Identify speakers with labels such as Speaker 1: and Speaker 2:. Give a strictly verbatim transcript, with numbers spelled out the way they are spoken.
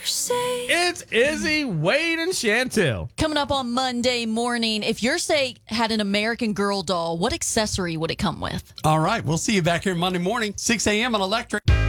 Speaker 1: It's Izzy, Wade, and Chantel.
Speaker 2: Coming up on Monday morning, if your state had an American Girl doll, what accessory would it come with?
Speaker 3: All right, we'll see you back here Monday morning, six a.m. on Electric.